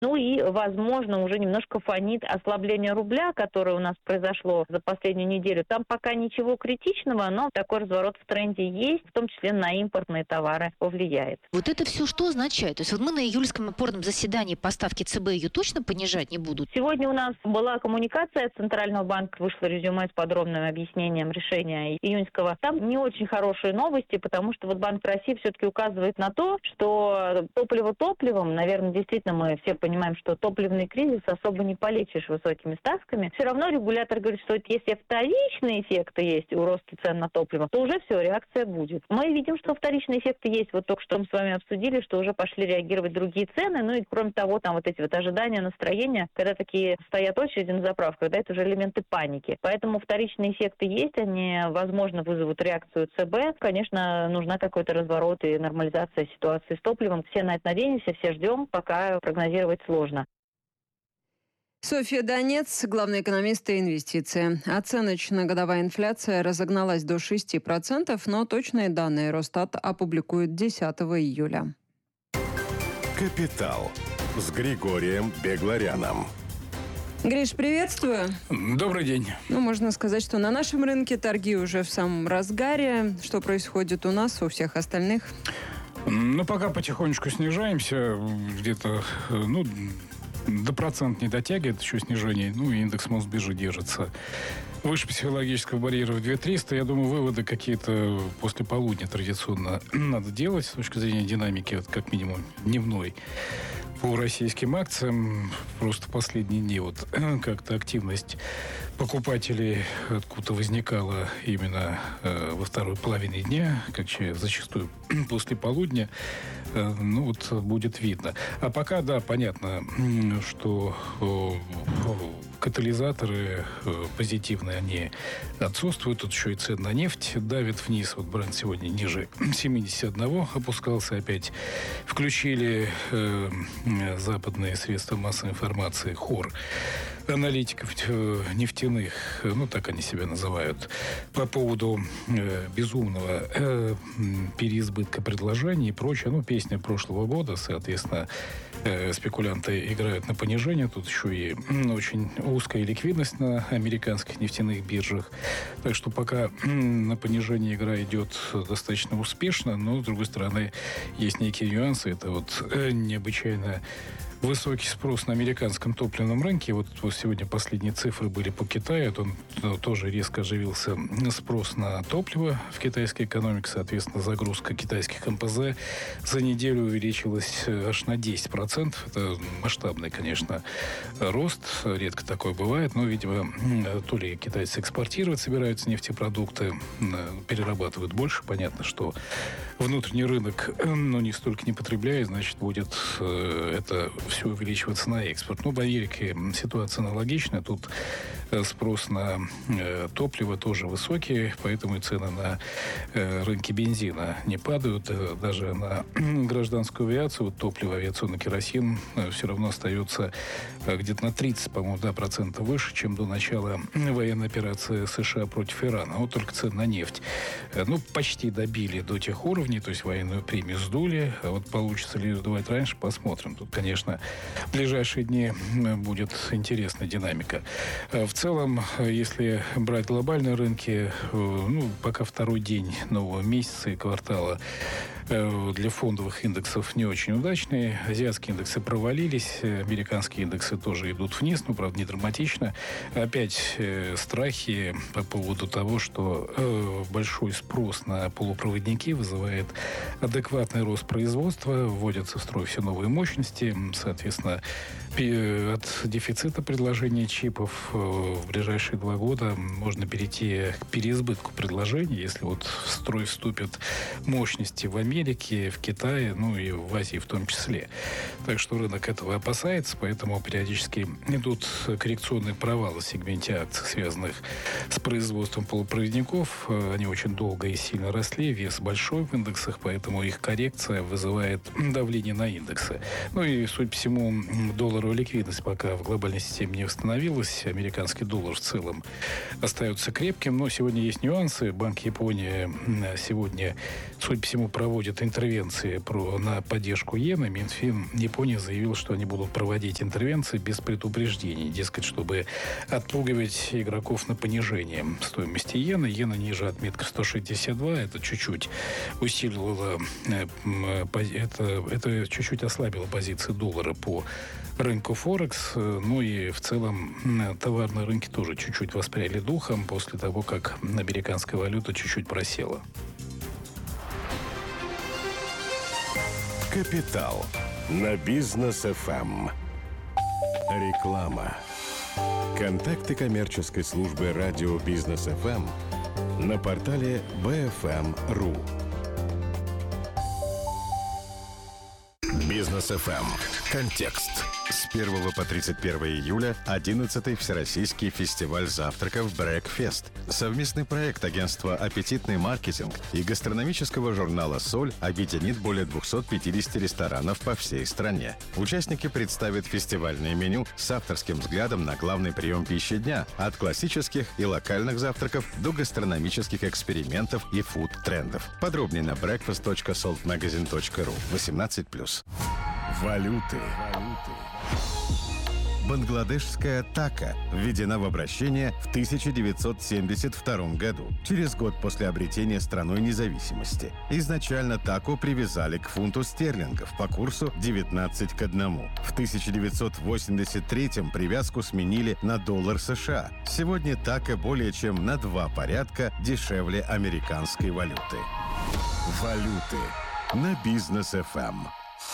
Ну и, возможно, уже немножко фонит ослабление рубля, которое у нас произошло за последнюю неделю. Там пока ничего критичного, но такой разворот в тренде есть, в том числе на импортные товары повлияет. Вот это все что означает? То есть вот мы на июльском опорном заседании по ставке ЦБ ее точно понижать не будут? Сегодня у нас была коммуникация Центрального банка, вышло резюме с подробным объяснением решения июньского. Там не очень хорошие новости, потому что вот Банк России все-таки указывает на то, что топливо топливом, наверное, действительно мы все понимаем, что топливный кризис особо не полечишь высокими ставками. Все равно регулятор говорит, что если вторичные эффекты есть у роста цен на топливо, то уже все, реакция будет. Мы видим, что вторичные эффекты есть. Вот только что мы с вами обсудили, что уже пошли реагировать другие цены. Ну и кроме того, там вот эти вот ожидания, настроения, когда такие стоят очереди на заправках, да, это уже элементы паники. Поэтому вторичные эффекты есть, они, возможно, вызовут реакцию ЦБ. Конечно, нужна какой-то разворот и нормализация ситуации с топливом. Все на это надеемся, все ждем, пока прогнозировать сложно. Софья Донец, главный экономист и инвестиции. Оценочная годовая инфляция разогналась до 6%, но точные данные Росстат опубликует 10 июля. «Капитал» с Григорием Бегларяном. Гриш, приветствую. Добрый день. Можно сказать, что на нашем рынке торги уже в самом разгаре. Что происходит у нас, у всех остальных? Пока потихонечку снижаемся. Где-то, до процента не дотягивает еще снижение. Индекс Мосбиржи держится выше психологического барьера в 2300. Я думаю, выводы какие-то после полудня традиционно надо делать с точки зрения динамики, как минимум дневной. По российским акциям просто последние дни как-то активность покупателей откуда возникала именно во второй половине дня, как зачастую после полудня, будет видно. А пока, да, понятно, что катализаторы позитивные, они отсутствуют. Тут еще и цены на нефть давят вниз. Брент сегодня ниже 71 опускался опять. Включили западные средства массовой информации, хор аналитиков нефтяных, так они себя называют, по поводу безумного переизбытка предложений и прочее. Песня прошлого года, соответственно, спекулянты играют на понижение. Тут еще и очень узкая ликвидность на американских нефтяных биржах. Так что пока на понижение игра идет достаточно успешно, но, с другой стороны, есть некие нюансы. Это необычайно высокий спрос на американском топливном рынке. Сегодня последние цифры были по Китаю. Он тоже резко оживился спрос на топливо в китайской экономике. Соответственно, загрузка китайских МПЗ за неделю увеличилась аж на 10%. Это масштабный, конечно, рост. Редко такое бывает. Но, видимо, то ли китайцы экспортировать собираются нефтепродукты, перерабатывают больше. Понятно, что внутренний рынок не столько не потребляет, значит, будет это все увеличиваться на экспорт. В Америке ситуация аналогичная. Тут спрос на топливо тоже высокий, поэтому и цены на рынке бензина не падают. Даже на гражданскую авиацию, топливо, авиационный керосин все равно остается где-то на 30, по-моему, процента выше, чем до начала военной операции США против Ирана. Только цены на нефть почти добили до тех уровней, то есть военную премию сдули. А получится ли сдувать раньше, посмотрим. Тут, конечно, в ближайшие дни будет интересная динамика. В целом, если брать глобальные рынки, пока второй день нового месяца и квартала для фондовых индексов не очень удачные. Азиатские индексы провалились, американские индексы тоже идут вниз, правда, не драматично. Опять страхи по поводу того, что большой спрос на полупроводники вызывает адекватный рост производства, вводятся в строй все новые мощности, соответственно, от дефицита предложения чипов в ближайшие 2 года можно перейти к переизбытку предложений, если в строй вступят мощности в Америке, в Китае, и в Азии в том числе. Так что рынок этого опасается, поэтому периодически идут коррекционные провалы в сегменте акций, связанных с производством полупроводников. Они очень долго и сильно росли, вес большой в индексах, поэтому их коррекция вызывает давление на индексы. И, судя по всему, долларовая ликвидность пока в глобальной системе не восстановилась. Американский доллар в целом остается крепким, но сегодня есть нюансы. Банк Японии сегодня, судя по всему, проводит интервенции на поддержку иены. Минфин Японии заявил, что они будут проводить интервенции без предупреждений. Дескать, чтобы отпугивать игроков на понижение стоимости иены. Иена ниже отметка 162. Это чуть-чуть усилило, это чуть-чуть ослабило позиции доллара по рынку Форекс. Ну и в целом товарные рынки тоже чуть-чуть воспряли духом после того, как американская валюта чуть-чуть просела. Капитал на Бизнес ФМ. Реклама. Контакты коммерческой службы радио Бизнес ФМ на портале bfm.ru. Бизнес ФМ. Контекст. С 1 по 31 июля 11-й Всероссийский фестиваль завтраков «Брекфест». Совместный проект агентства «Аппетитный маркетинг» и гастрономического журнала «Соль» объединит более 250 ресторанов по всей стране. Участники представят фестивальное меню с авторским взглядом на главный прием пищи дня, от классических и локальных завтраков до гастрономических экспериментов и фуд-трендов. Подробнее на breakfast.saltmagazine.ru. 18+. Валюты. Бангладешская така введена в обращение в 1972 году, через год после обретения страной независимости. Изначально таку привязали к фунту стерлингов по курсу 19:1. В 1983 привязку сменили на доллар США. Сегодня така более чем на 2 порядка дешевле американской валюты. Валюты на Бизнес ФМ.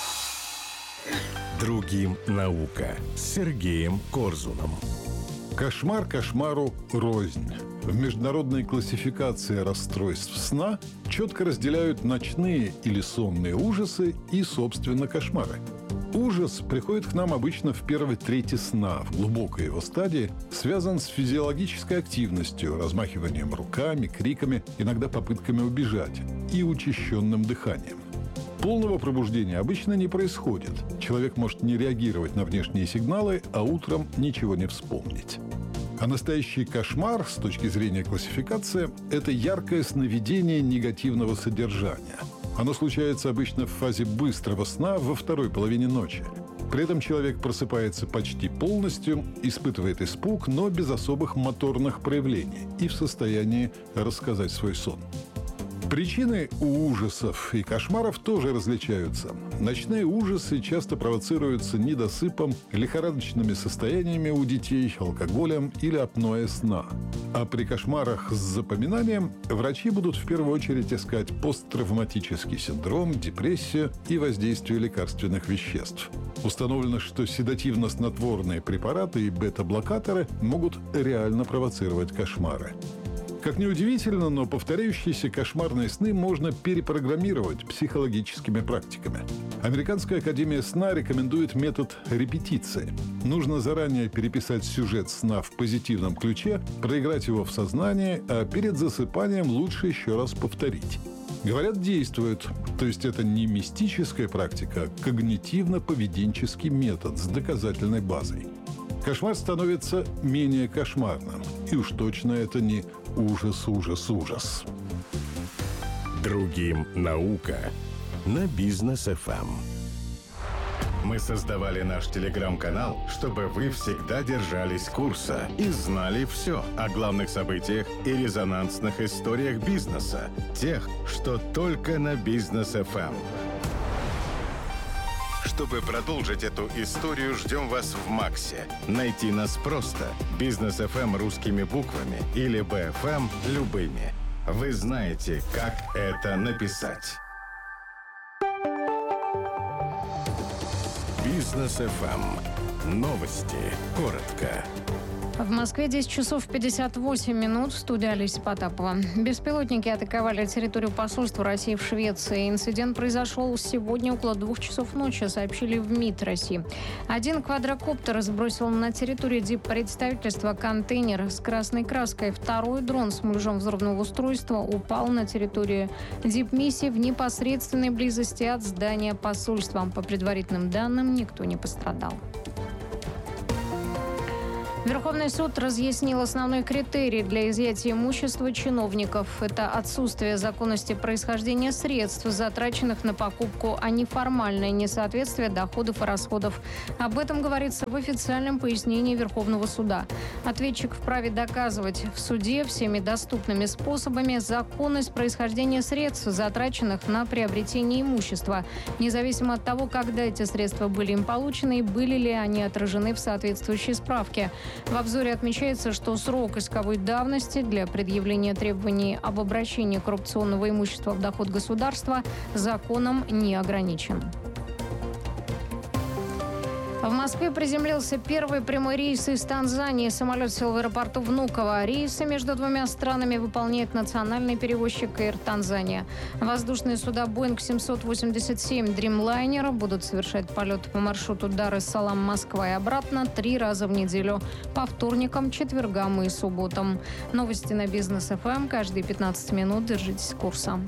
Другим наука с Сергеем Корзуном. Кошмар кошмару рознь. В международной классификации расстройств сна четко разделяют ночные или сонные ужасы и, собственно, кошмары. Ужас приходит к нам обычно в первой трети сна, в глубокой его стадии, связан с физиологической активностью, размахиванием руками, криками, иногда попытками убежать и учащенным дыханием. Полного пробуждения обычно не происходит. Человек может не реагировать на внешние сигналы, а утром ничего не вспомнить. А настоящий кошмар, с точки зрения классификации, это яркое сновидение негативного содержания. Оно случается обычно в фазе быстрого сна во второй половине ночи. При этом человек просыпается почти полностью, испытывает испуг, но без особых моторных проявлений и в состоянии рассказать свой сон. Причины у ужасов и кошмаров тоже различаются. Ночные ужасы часто провоцируются недосыпом, лихорадочными состояниями у детей, алкоголем или апноэ сна. А при кошмарах с запоминанием врачи будут в первую очередь искать посттравматический синдром, депрессию и воздействие лекарственных веществ. Установлено, что седативно-снотворные препараты и бета-блокаторы могут реально провоцировать кошмары. Как ни удивительно, но повторяющиеся кошмарные сны можно перепрограммировать психологическими практиками. Американская академия сна рекомендует метод репетиции. Нужно заранее переписать сюжет сна в позитивном ключе, проиграть его в сознании, а перед засыпанием лучше еще раз повторить. Говорят, действует. То есть это не мистическая практика, а когнитивно-поведенческий метод с доказательной базой. Кошмар становится менее кошмарным. И уж точно это не ужас. Другим наука на Бизнес ФМ. Мы создавали наш телеграм-канал, чтобы вы всегда держались курса и знали все о главных событиях и резонансных историях бизнеса, тех, что только на Бизнес ФМ. Чтобы продолжить эту историю, ждем вас в Максе. Найти нас просто. Бизнес ФМ русскими буквами или БФМ любыми. Вы знаете, как это написать. Бизнес ФМ. Новости. Коротко. В Москве 10 часов 58 минут. В студии Олеся Потапова. Беспилотники атаковали территорию посольства России в Швеции. Инцидент произошел сегодня около 2 часов ночи, сообщили в МИД России. Один квадрокоптер сбросил на территории диппредставительства контейнер с красной краской. Второй дрон с муляжом взрывного устройства упал на территории дипмиссии в непосредственной близости от здания посольства. По предварительным данным, никто не пострадал. Верховный суд разъяснил основной критерий для изъятия имущества чиновников. Это отсутствие законности происхождения средств, затраченных на покупку, а не формальное несоответствие доходов и расходов. Об этом говорится в официальном пояснении Верховного суда. Ответчик вправе доказывать в суде всеми доступными способами законность происхождения средств, затраченных на приобретение имущества, независимо от того, когда эти средства были им получены и были ли они отражены в соответствующей справке. В обзоре отмечается, что срок исковой давности для предъявления требований об обращении коррупционного имущества в доход государства законом не ограничен. В Москве приземлился первый прямой рейс из Танзании. Самолет сел в аэропорту Внуково. Рейсы между двумя странами выполняет национальный перевозчик Air Tanzania. Воздушные суда Boeing 787 Dreamliner будут совершать полеты по маршруту Дар-эс-Салам, Москва и обратно 3 раза в неделю. По вторникам, четвергам и субботам. Новости на Бизнес ФМ. Каждые 15 минут держитесь курса.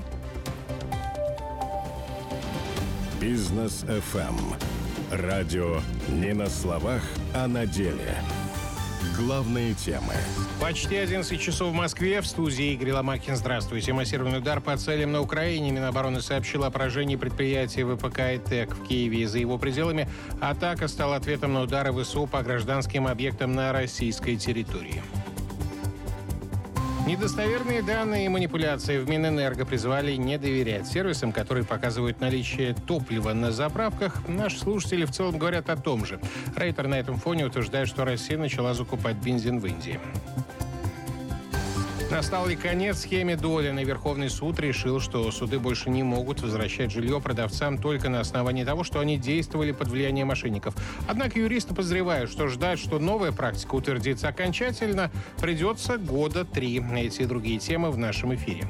Бизнес ФМ. Радио не на словах, а на деле. Главные темы. Почти 11 часов в Москве. В студии Игорь Ломакин. Здравствуйте. Массированный удар по целям на Украине. Минобороны сообщила о поражении предприятия ВПК и ТЭК в Киеве и за его пределами. Атака стала ответом на удары ВСУ по гражданским объектам на российской территории. Недостоверные данные и манипуляции в Минэнерго призвали не доверять сервисам, которые показывают наличие топлива на заправках. Наши слушатели в целом говорят о том же. Рейтер на этом фоне утверждает, что Россия начала закупать бензин в Индии. Настал ли конец схеме Долина? Верховный суд решил, что суды больше не могут возвращать жилье продавцам только на основании того, что они действовали под влиянием мошенников. Однако юристы подозревают, что ждать, что новая практика утвердится окончательно, придется 3 года. Эти и другие темы в нашем эфире.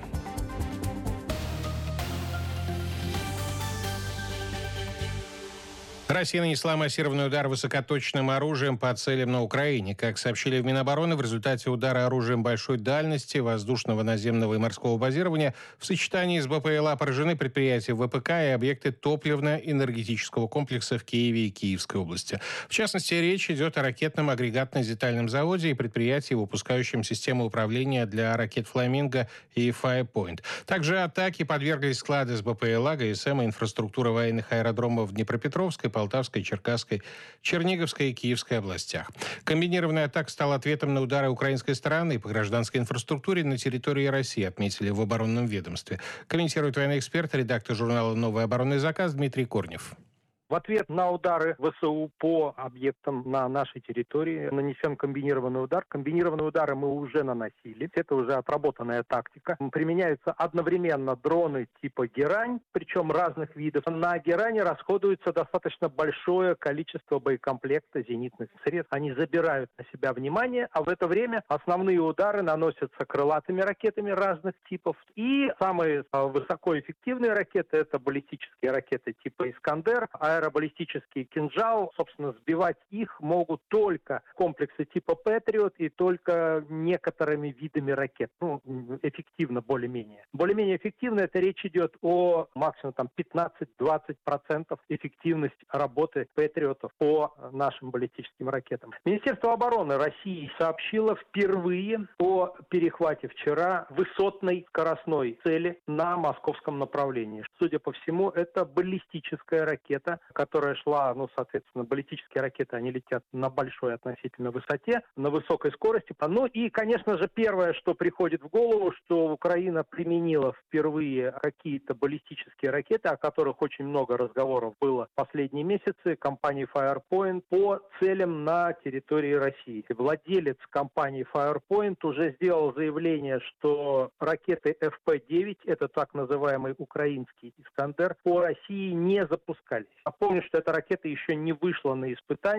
Россия нанесла массированный удар высокоточным оружием по целям на Украине. Как сообщили в Минобороны, в результате удара оружием большой дальности, воздушного, наземного и морского базирования в сочетании с БПЛА поражены предприятия ВПК и объекты топливно-энергетического комплекса в Киеве и Киевской области. В частности, речь идет о ракетном агрегатно-детальном заводе и предприятии, выпускающем систему управления для ракет «Фламинго» и «Firepoint». Также атаке подверглись склады с БПЛА, ГСМ и инфраструктура военных аэродромов в Днепропетровской, Полтавской, Черкасской, Черниговской и Киевской областях. Комбинированная атака стала ответом на удары украинской стороны по гражданской инфраструктуре на территории России, отметили в оборонном ведомстве. Комментирует военный эксперт, редактор журнала «Новый оборонный заказ» Дмитрий Корнев. В ответ на удары ВСУ по объектам на нашей территории нанесен комбинированный удар. Комбинированные удары мы уже наносили. Это уже отработанная тактика. Применяются одновременно дроны типа «Герань», причем разных видов. На «Геране» расходуется достаточно большое количество боекомплекта зенитных средств. Они забирают на себя внимание, а в это время основные удары наносятся крылатыми ракетами разных типов. И самые высокоэффективные ракеты — это баллистические ракеты типа «Искандер», аэробаллистический «Кинжал». Собственно, сбивать их могут только комплексы типа «Патриот» и только некоторыми видами ракет. Эффективно более-менее. Более-менее эффективно — это речь идет о максимум 15-20% эффективности работы «Патриотов» по нашим баллистическим ракетам. Министерство обороны России сообщило впервые о перехвате вчера высотной скоростной цели на московском направлении. Судя по всему, это баллистическая ракета, которая шла, соответственно, баллистические ракеты, они летят на большой относительно высоте, на высокой скорости. И, конечно же, первое, что приходит в голову, что Украина применила впервые какие-то баллистические ракеты, о которых очень много разговоров было в последние месяцы, компании Firepoint, по целям на территории России. Владелец компании Firepoint уже сделал заявление, что ракеты ФП-9, это так называемый украинский «Искандер», по России не запускались. Напомню, что эта ракета еще не вышла на испытания,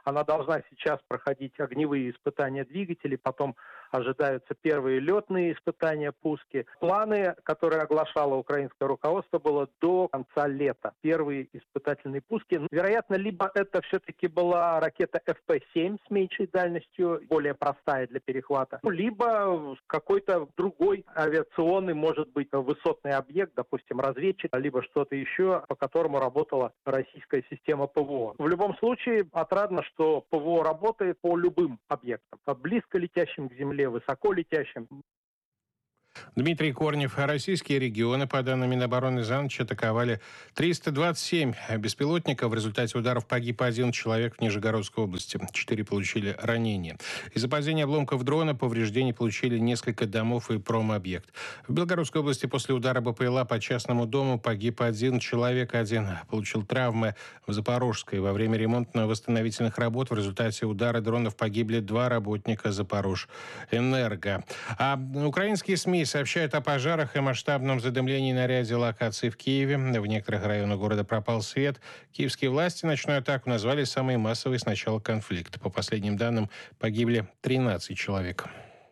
Она должна сейчас проходить огневые испытания двигателей, потом ожидаются первые летные испытания, пуски. Планы, которые оглашало украинское руководство, было до конца лета. Первые испытательные пуски. Вероятно, либо это все-таки была ракета ФП-7 с меньшей дальностью, более простая для перехвата, либо какой-то другой авиационный, может быть, высотный объект, допустим, разведчик, либо что-то еще, по которому работала российская система ПВО. В любом случае, отрадно, что ПВО работает по любым объектам, близко летящим к земле, высоко летящим. Дмитрий Корнев. Российские регионы, по данным Минобороны, за ночь атаковали 327 беспилотников. В результате ударов погиб 1 человек в Нижегородской области. 4 получили ранения. Из-за падения обломков дрона повреждений получили несколько домов и промобъект. В Белгородской области после удара БПЛА по частному дому погиб 1 человек, 1 получил травмы. В Запорожской во время ремонтно-восстановительных работ в результате удара дронов погибли 2 работника Запорожэнерго. А украинские СМИ сообщают о пожарах и масштабном задымлении на ряде локаций в Киеве. В некоторых районах города пропал свет. Киевские власти ночную атаку назвали самой массовой с начала конфликта. По последним данным, погибли 13 человек.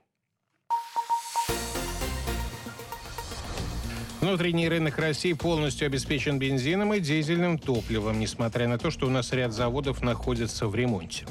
Внутренний рынок России полностью обеспечен бензином и дизельным топливом, несмотря на то, что у нас ряд заводов находится в ремонте.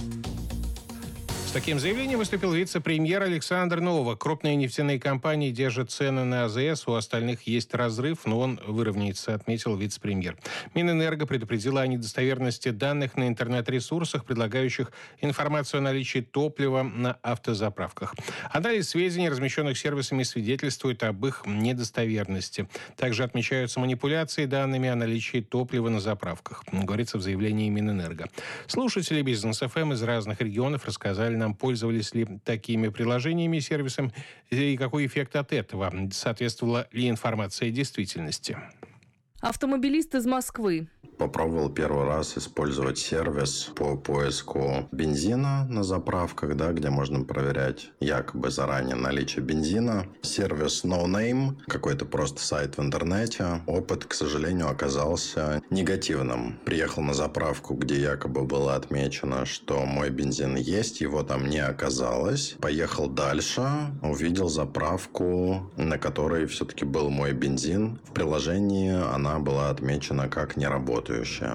С таким заявлением выступил вице-премьер Александр Новак. Крупные нефтяные компании держат цены на АЗС, у остальных есть разрыв, но он выровняется, отметил вице-премьер. Минэнерго предупредила о недостоверности данных на интернет-ресурсах, предлагающих информацию о наличии топлива на автозаправках. Анализ сведений, размещенных сервисами, свидетельствует об их недостоверности. Также отмечаются манипуляции данными о наличии топлива на заправках, говорится в заявлении Минэнерго. Слушатели Бизнес ФМ из разных регионов рассказали нам, пользовались ли такими приложениями и сервисом, и какой эффект от этого, соответствовала ли информация действительности. Автомобилист из Москвы. Попробовал первый раз использовать сервис по поиску бензина на заправках, да, где можно проверять якобы заранее наличие бензина. Сервис No Name, какой-то просто сайт в интернете. Опыт, к сожалению, оказался негативным. Приехал на заправку, где якобы было отмечено, что мой бензин есть, его там не оказалось. Поехал дальше, увидел заправку, на которой все-таки был мой бензин. В приложении она была отмечена как неработающая.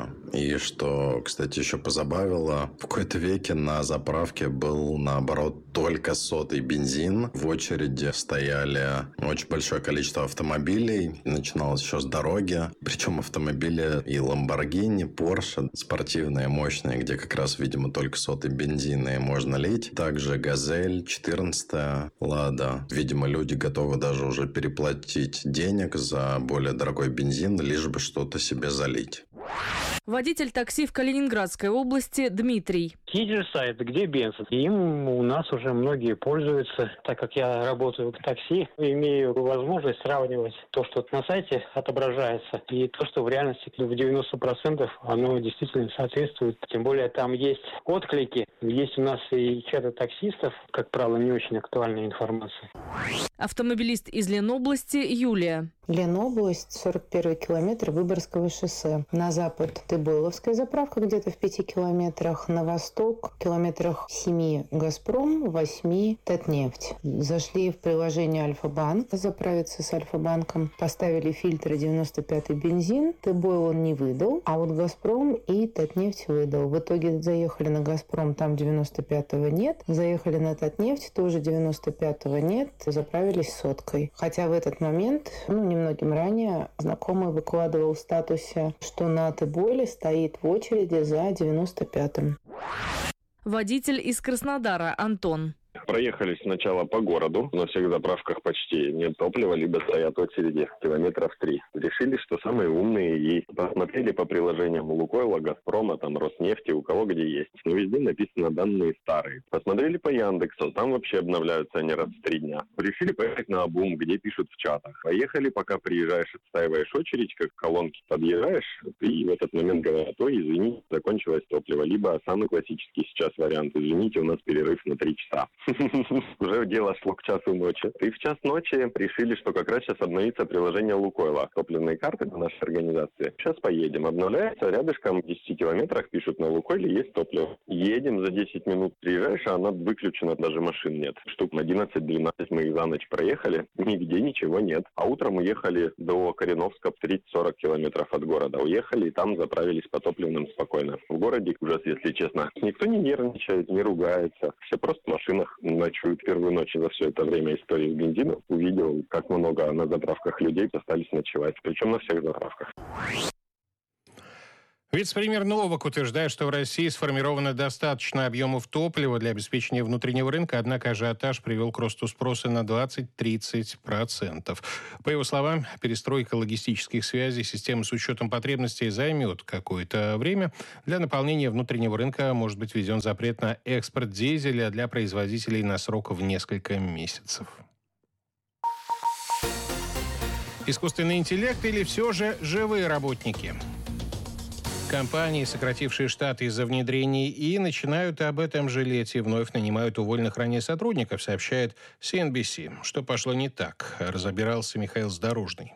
И что, кстати, еще позабавило, в какой-то веке на заправке был, наоборот, только сотый бензин. В очереди стояли очень большое количество автомобилей. Начиналось еще с дороги. Причем автомобили и Lamborghini, Porsche, спортивные, мощные, где как раз, видимо, только сотый бензин и можно лить. Также Газель, 14-я, Лада. Видимо, люди готовы даже уже переплатить денег за более дорогой бензин, лишь бы что-то себе залить. Водитель такси в Калининградской области Дмитрий. Есть же сайт, где бензин. Им у нас уже многие пользуются. Так как я работаю в такси, имею возможность сравнивать то, что на сайте отображается, и то, что в реальности в 90% оно действительно соответствует. Тем более там есть отклики. Есть у нас и чаты таксистов, как правило, не очень актуальная информация. Автомобилист из Ленобласти Юлия. Ленобласть, 41-й километр Выборгского шоссе. На запад Тыбыловская заправка где-то в 5 километрах. На восток километрах 7 Газпром, 8 Татнефть. Зашли в приложение Альфа-банк, заправиться с Альфа-банком. Поставили фильтры 95-й бензин. Тыбойл он не выдал, а вот Газпром и Татнефть выдал. В итоге заехали на Газпром, там 95-го нет. Заехали на Татнефть, тоже 95-го нет. Заправились соткой. Хотя в этот момент, немногим ранее, знакомый выкладывал в статусе, что на Тыбойле стоит в очереди за 95-м. Водитель из Краснодара Антон. Проехали сначала по городу. На всех заправках почти нет топлива, либо стоят очереди километров 3. Решили, что самые умные, и посмотрели по приложениям Лукойла, Газпрома, там Роснефти, у кого где есть. Но везде написано данные старые. Посмотрели по Яндексу, там вообще обновляются они раз в 3 дня. Решили поехать на Обум, где пишут в чатах. Поехали, пока приезжаешь, отстаиваешь очередь, как к колонке подъезжаешь, и в этот момент говорят: ой, извините, закончилось топливо. Либо самый классический сейчас вариант: извините, у нас перерыв на 3 часа. Уже дело шло к часу ночи. И в час ночи решили, что как раз сейчас обновится приложение Лукойла. Топливные карты на нашей организации. Сейчас поедем. Обновляется. Рядышком в 10 километрах пишут, на Лукойле есть топливо. Едем, за 10 минут приезжаешь, а она выключена, даже машин нет. Штук 11-12 мы их за ночь проехали. Нигде ничего нет. А утром уехали до Кореновска 30-40 километров от города. Уехали и там заправились по топливным спокойно. В городе ужас, если честно. Никто не нервничает, не ругается. Все просто в машинах ночуют. Первую ночь за все это время истории с бензином увидел, как много на заправках людей остались ночевать. Причем на всех заправках. Вице-премьер Новак утверждает, что в России сформировано достаточно объемов топлива для обеспечения внутреннего рынка, однако ажиотаж привел к росту спроса на 20-30%. По его словам, перестройка логистических связей, системы с учетом потребностей займет какое-то время. Для наполнения внутреннего рынка может быть введен запрет на экспорт дизеля для производителей на срок в несколько месяцев. Искусственный интеллект или все же живые работники? Компании, сократившие штат из-за внедрения ИИ, начинают об этом жалеть и вновь нанимают уволенных ранее сотрудников, сообщает CNBC. Что пошло не так, разбирался Михаил Задорожный.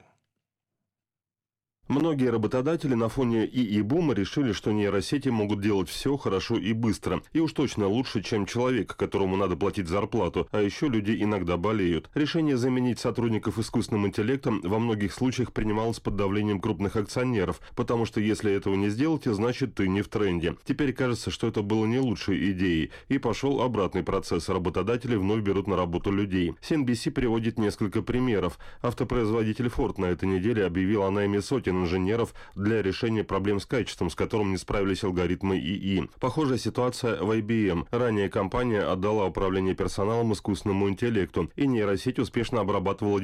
Многие работодатели на фоне ИИ-бума решили, что нейросети могут делать все хорошо и быстро. И уж точно лучше, чем человек, которому надо платить зарплату. А еще люди иногда болеют. Решение заменить сотрудников искусственным интеллектом во многих случаях принималось под давлением крупных акционеров. Потому что если этого не сделаете, значит ты не в тренде. Теперь кажется, что это было не лучшей идеей. И пошел обратный процесс. Работодатели вновь берут на работу людей. CNBC приводит несколько примеров. Автопроизводитель Ford на этой неделе объявил о найме сотен инженеров для решения проблем с качеством, с которым не справились алгоритмы ИИ. Похожая ситуация в IBM. Ранее компания отдала управление персоналом искусственному интеллекту, и нейросеть успешно обрабатывала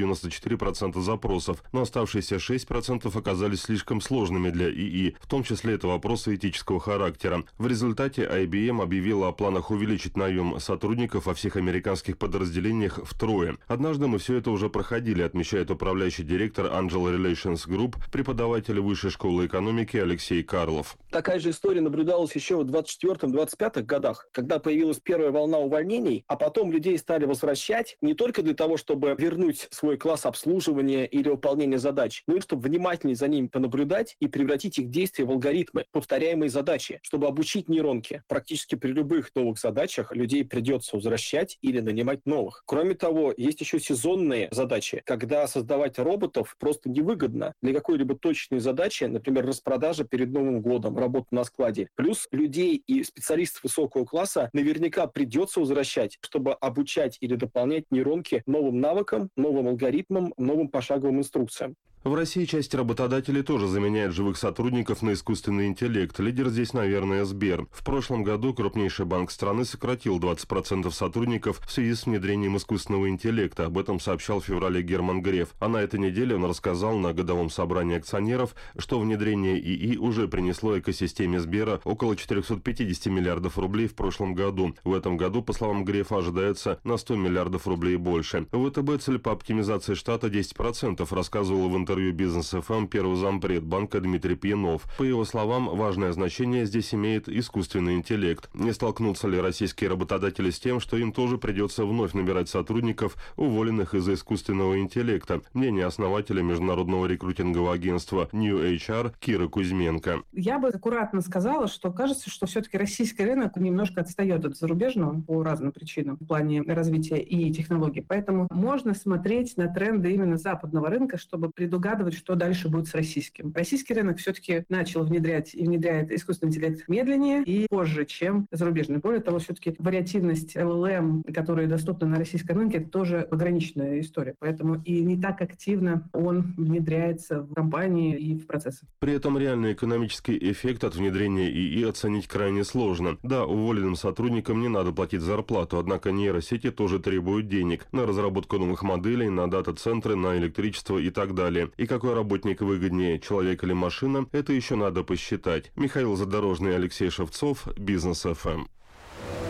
94% запросов, но оставшиеся 6% оказались слишком сложными для ИИ, в том числе это вопросы этического характера. В результате IBM объявила о планах увеличить наем сотрудников во всех американских подразделениях втрое. Однажды мы все это уже проходили, отмечает управляющий директор Angel Relations Group, преподаватель Высшей школы экономики Алексей Карлов. Такая же история наблюдалась еще в 24-25 годах, когда появилась первая волна увольнений, а потом людей стали возвращать не только для того, чтобы вернуть свой класс обслуживания или выполнения задач, но и чтобы внимательнее за ними понаблюдать и превратить их действия в алгоритмы, повторяемые задачи, чтобы обучить нейронки. Практически при любых новых задачах людей придется возвращать или нанимать новых. Кроме того, есть еще сезонные задачи, когда создавать роботов просто невыгодно для какой-либо точной задачи, например, распродажа перед Новым годом, работа на складе. Плюс людей и специалистов высокого класса наверняка придется возвращать, чтобы обучать или дополнять нейронки новым навыкам, новым алгоритмам, новым пошаговым инструкциям. В России часть работодателей тоже заменяет живых сотрудников на искусственный интеллект. Лидер здесь, наверное, Сбер. В прошлом году крупнейший банк страны сократил 20% сотрудников в связи с внедрением искусственного интеллекта. Об этом сообщал в феврале Герман Греф. А на этой неделе он рассказал на годовом собрании акционеров, что внедрение ИИ уже принесло экосистеме Сбера около 450 миллиардов рублей в прошлом году. В этом году, по словам Грефа, ожидается на 100 миллиардов рублей больше. В ВТБ цель по оптимизации штата 10%, рассказывал в интервью «Бизнес ФМ» первый зампред банка Дмитрий Пьянов. По его словам, важное значение здесь имеет искусственный интеллект. Не столкнутся ли российские работодатели с тем, что им тоже придется вновь набирать сотрудников, уволенных из-за искусственного интеллекта? Мнение основателя международного рекрутингового агентства New HR Киры Кузьменко. Я бы аккуратно сказала, что кажется, что все-таки российский рынок немножко отстает от зарубежного по разным причинам в плане развития и технологий. Поэтому можно смотреть на тренды именно западного рынка, чтобы предугадывать, что дальше будет с российским. Российский рынок все-таки начал внедрять и внедряет искусственный интеллект медленнее и позже, чем зарубежный. Более того, все-таки вариативность LLM, которая доступна на российском рынке, это тоже ограниченная история. Поэтому и не так активно он внедряется в компании и в процессы. При этом реальный экономический эффект от внедрения ИИ оценить крайне сложно. Да, уволенным сотрудникам не надо платить зарплату, однако нейросети тоже требуют денег на разработку новых моделей, на дата-центры, на электричество и так далее. И какой работник выгоднее, человек или машина, это еще надо посчитать. Михаил Задорожный, Алексей Шевцов, Бизнес ФМ.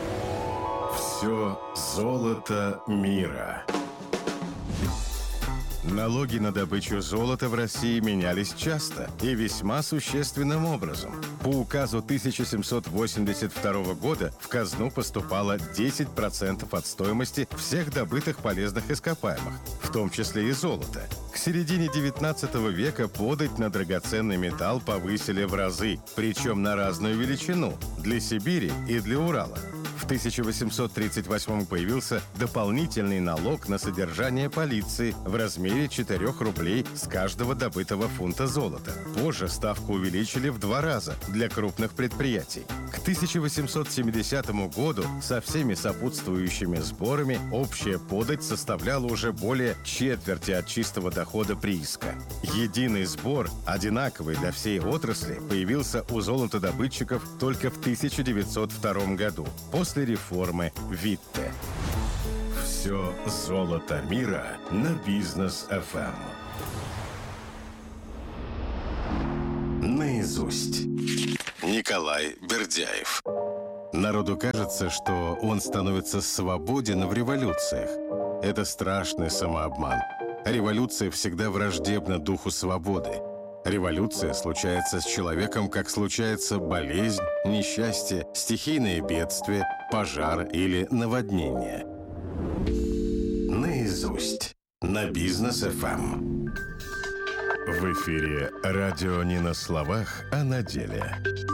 Все золото мира. Налоги на добычу золота в России менялись часто и весьма существенным образом. По указу 1782 года в казну поступало 10% от стоимости всех добытых полезных ископаемых, в том числе и золота. К середине 19 века подать на драгоценный металл повысили в разы, причем на разную величину – для Сибири и для Урала. В 1838 появился дополнительный налог на содержание полиции в размере 4 рублей с каждого добытого фунта золота. Позже ставку увеличили в 2 раза для крупных предприятий. К 1870 году со всеми сопутствующими сборами общая подать составляла уже более четверти от чистого дохода прииска. Единый сбор, одинаковый для всей отрасли, появился у золотодобытчиков только в 1902 году. После реформы Витте. Все золото мира на Бизнес ФМ. Наизусть. Николай Бердяев. Народу кажется, что он становится свободен в революциях. Это страшный самообман. Революция всегда враждебна духу свободы. Революция случается с человеком, как случается болезнь, несчастье, стихийное бедствие, пожар или наводнение. Наизусть. На Бизнес ФМ. В эфире радио не на словах, а на деле.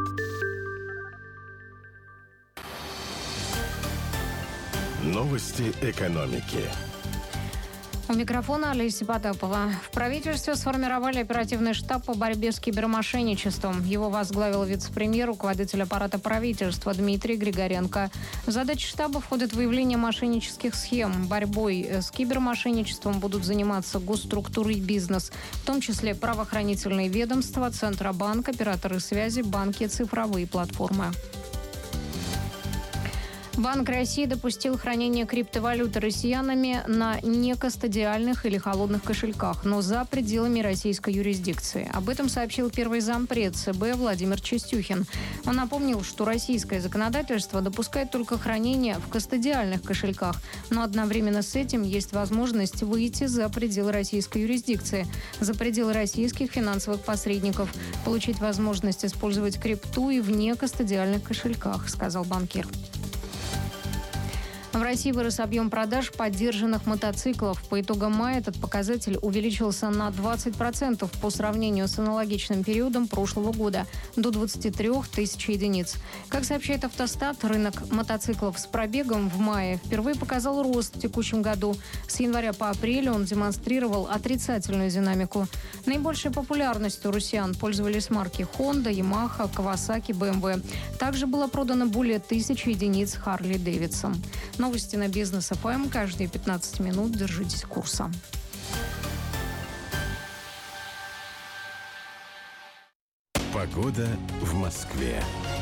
Новости экономики. У микрофона Олеся Потапова. В правительстве сформировали оперативный штаб по борьбе с кибермошенничеством. Его возглавил вице-премьер, руководитель аппарата правительства Дмитрий Григоренко. В задачи штаба входит выявление мошеннических схем. Борьбой с кибермошенничеством будут заниматься госструктуры и бизнес, в том числе правоохранительные ведомства, Центробанк, операторы связи, банки, цифровые платформы. Банк России допустил хранение криптовалюты россиянами на некастодиальных или холодных кошельках, но за пределами российской юрисдикции. Об этом сообщил первый зампред ЦБ Владимир Чистюхин. Он напомнил, что российское законодательство допускает только хранение в кастодиальных кошельках, но одновременно с этим есть возможность выйти за пределы российской юрисдикции, за пределы российских финансовых посредников, получить возможность использовать крипту и в некастодиальных кошельках, сказал банкир. В России вырос объем продаж поддержанных мотоциклов. По итогам мая этот показатель увеличился на 20% по сравнению с аналогичным периодом прошлого года – до 23 тысяч единиц. Как сообщает Автостат, рынок мотоциклов с пробегом в мае впервые показал рост в текущем году. С января по апрель он демонстрировал отрицательную динамику. Наибольшей популярностью у россиян пользовались марки Honda, Yamaha, Kawasaki, BMW. Также было продано более 1000 единиц Harley Davidson. Новости на Бизнес ФМ. Каждые 15 минут держитесь курса. Погода в Москве.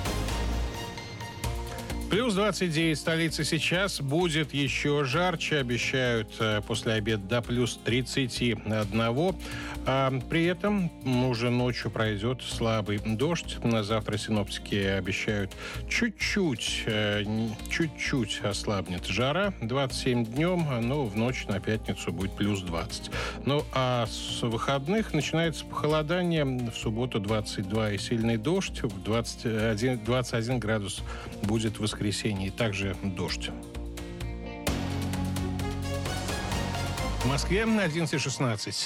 Плюс 29 в столице сейчас, будет еще жарче, обещают после обеда до плюс 31. При этом уже ночью пройдет слабый дождь. На завтра синоптики обещают чуть-чуть ослабнет жара. 27 днем, но в ночь на пятницу будет плюс 20. Ну а с выходных начинается похолодание. В субботу 22 и сильный дождь. В 21 градус будет в воскресенье. И также дождь. В Москве 11:16.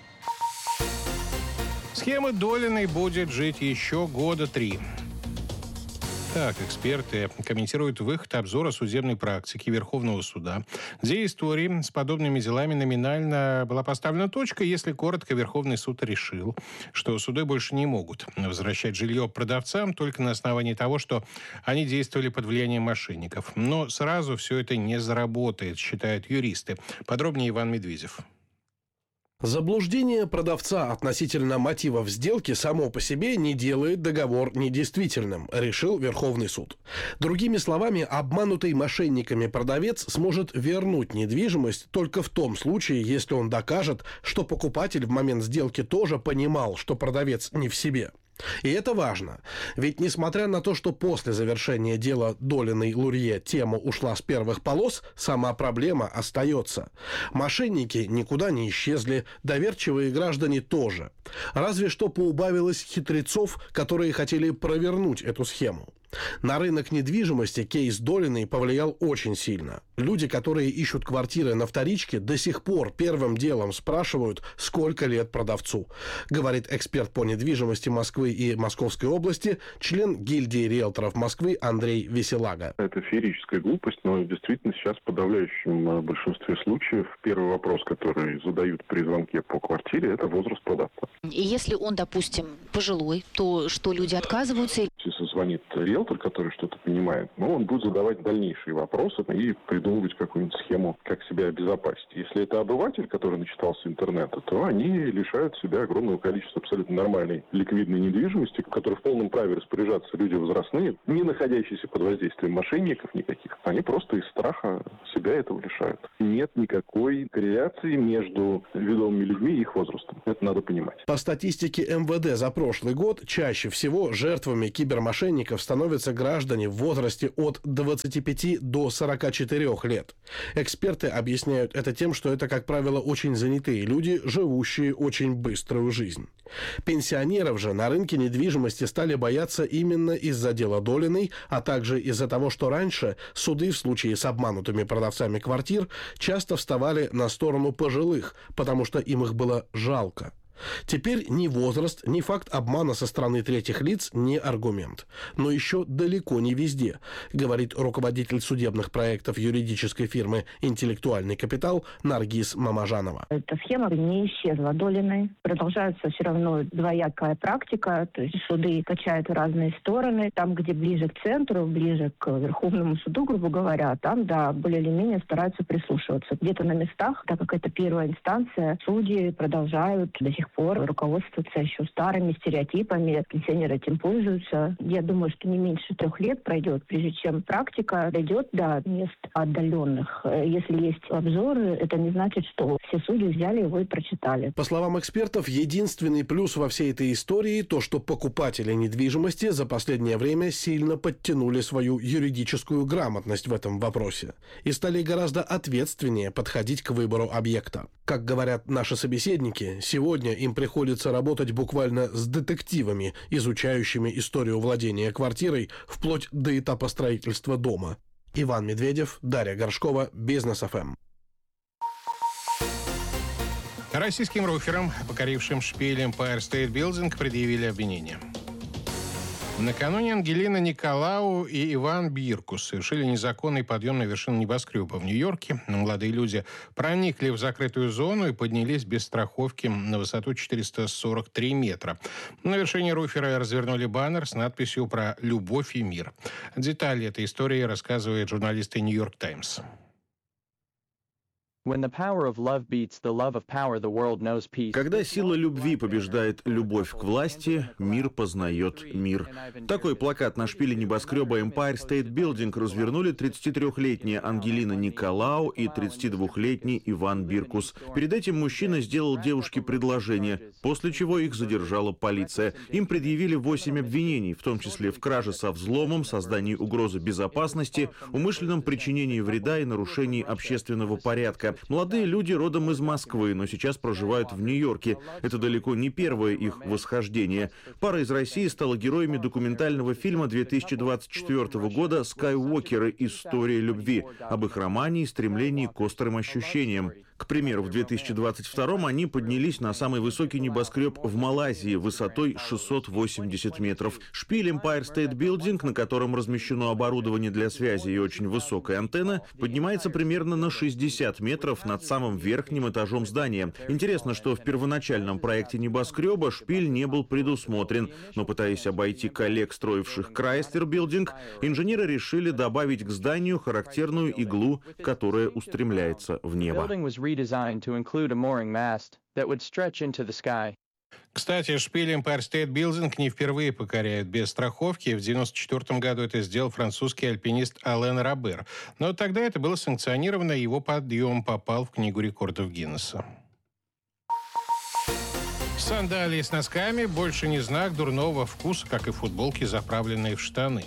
Схемы Долиной будет жить еще года 3. Так, эксперты комментируют выход обзора судебной практики Верховного суда, где истории с подобными делами номинально была поставлена точка, если коротко Верховный суд решил, что суды больше не могут возвращать жилье продавцам только на основании того, что они действовали под влиянием мошенников. Но сразу все это не заработает, считают юристы. Подробнее Иван Медведев. Заблуждение продавца относительно мотивов сделки само по себе не делает договор недействительным, решил Верховный суд. Другими словами, обманутый мошенниками продавец сможет вернуть недвижимость только в том случае, если он докажет, что покупатель в момент сделки тоже понимал, что продавец не в себе. И это важно. Ведь несмотря на то, что после завершения дела Долиной-Лурье тема ушла с первых полос, сама проблема остается. Мошенники никуда не исчезли, доверчивые граждане тоже. Разве что поубавилось хитрецов, которые хотели провернуть эту схему. На рынок недвижимости кейс Долиной повлиял очень сильно. Люди, которые ищут квартиры на вторичке, до сих пор первым делом спрашивают, сколько лет продавцу. Говорит эксперт по недвижимости Москвы и Московской области, член гильдии риэлторов Москвы Андрей Веселага. Это феерическая глупость, но действительно сейчас в подавляющем большинстве случаев первый вопрос, который задают при звонке по квартире, это возраст продавца. И если он, допустим, пожилой, то что, люди отказываются? Если звонит риэлтор, который что-то понимает, он будет задавать дальнейшие вопросы и придумывать какую-нибудь схему, как себя обезопасить. Если это обыватель, который начитался интернета, то они лишают себя огромного количества абсолютно нормальной ликвидной недвижимости, в которой в полном праве распоряжаться люди возрастные, не находящиеся под воздействием мошенников никаких. Они просто из страха себя этого лишают. Нет никакой корреляции между ведомыми людьми и их возрастом. Это надо понимать. По статистике МВД за прошлый год чаще всего жертвами кибермошенников становятся граждане в возрасте от 25 до 44 лет. Эксперты объясняют это тем, что это, как правило, очень занятые люди, живущие очень быструю жизнь. Пенсионеров же на рынке недвижимости стали бояться именно из-за дела Долиной, а также из-за того, что раньше суды в случае с обманутыми продавцами квартир часто вставали на сторону пожилых, потому что им их было жалко. Теперь ни возраст, ни факт обмана со стороны третьих лиц не аргумент. Но еще далеко не везде, говорит руководитель судебных проектов юридической фирмы «Интеллектуальный капитал» Наргиз Мамажанова. Эта схема не исчезла Долиной. Продолжается все равно двоякая практика, то есть суды качают в разные стороны. Там, где ближе к центру, ближе к Верховному суду, грубо говоря, там, да, более или менее стараются прислушиваться. Где-то на местах, так как это первая инстанция, судьи продолжают до сих пор руководствоваться еще старыми стереотипами. Пенсионеры этим пользуются. Я думаю, что не меньше 3 лет пройдет, прежде чем практика дойдет до мест отдаленных. Если есть обзоры, это не значит, что все судьи взяли его и прочитали. По словам экспертов, единственный плюс во всей этой истории то, что покупатели недвижимости за последнее время сильно подтянули свою юридическую грамотность в этом вопросе и стали гораздо ответственнее подходить к выбору объекта. Как говорят наши собеседники, сегодня им приходится работать буквально с детективами, изучающими историю владения квартирой вплоть до этапа строительства дома. Иван Медведев, Дарья Горшкова, Бизнес ФМ. Российским руферам, покорившим шпиль Empire State Building, предъявили обвинение. Накануне Ангелина Николау и Иван Биркус совершили незаконный подъем на вершину небоскреба в Нью-Йорке. Молодые люди проникли в закрытую зону и поднялись без страховки на высоту 443 метра. На вершине руферы развернули баннер с надписью про любовь и мир. Детали этой истории рассказывает журналист «Нью-Йорк Таймс». Когда сила любви побеждает любовь к власти, мир познает мир. Такой плакат на шпиле небоскреба Empire State Building развернули 33-летняя Ангелина Николау и 32-летний Иван Биркус. Перед этим мужчина сделал девушке предложение, после чего их задержала полиция. Им предъявили 8 обвинений, в том числе в краже со взломом, создании угрозы безопасности, умышленном причинении вреда и нарушении общественного порядка. Молодые люди родом из Москвы, но сейчас проживают в Нью-Йорке. Это далеко не первое их восхождение. Пара из России стала героями документального фильма 2024 года «Скайуокеры. История любви» об их романе и стремлении к острым ощущениям. К примеру, в 2022 они поднялись на самый высокий небоскреб в Малайзии высотой 680 метров. Шпиль Empire State Building, на котором размещено оборудование для связи и очень высокая антенна, поднимается примерно на 60 метров над самым верхним этажом здания. Интересно, что в первоначальном проекте небоскреба шпиль не был предусмотрен, но, пытаясь обойти коллег, строивших Chrysler Building, инженеры решили добавить к зданию характерную иглу, которая устремляется в небо. Кстати, шпиль Empire State Building не впервые покоряют без страховки. В 1994 году это сделал французский альпинист Ален Робер. Но тогда это было санкционировано, и его подъем попал в Книгу рекордов Гиннесса. Сандалии с носками больше не знак дурного вкуса, как и футболки, заправленные в штаны.